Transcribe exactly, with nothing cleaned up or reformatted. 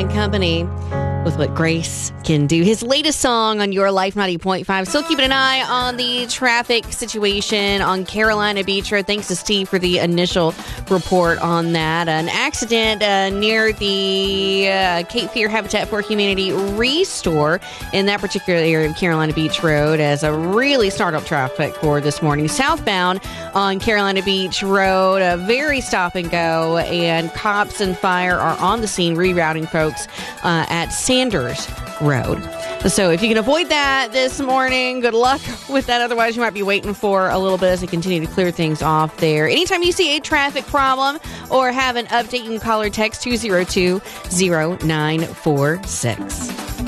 and Company with What Grace Can Do. His latest song on Your Life ninety point five. Still keeping an eye on the traffic situation on Carolina Beach Road. Thanks to Steve for the initial report on that. An accident uh, near the uh, Cape Fear Habitat for Humanity Restore in that particular area of Carolina Beach Road as a really start up traffic for this morning. Southbound on Carolina Beach Road, a very stop and go, and cops and fire are on the scene rerouting folks uh, at Sanders Road. So if you can avoid that this morning, good luck with that. Otherwise, you might be waiting for a little bit as they continue to clear things off there. Anytime you see a traffic problem or have an update, you can call or text two zero two zero nine four six.